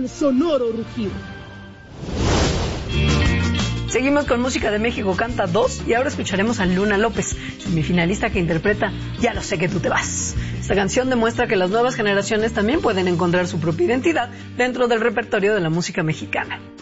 sonoro rugido. Seguimos con música de México Canta 2 y ahora escucharemos a Luna López, semifinalista que interpreta Ya lo sé que tú te vas. Esta canción demuestra que las nuevas generaciones también pueden encontrar su propia identidad dentro del repertorio de la música mexicana.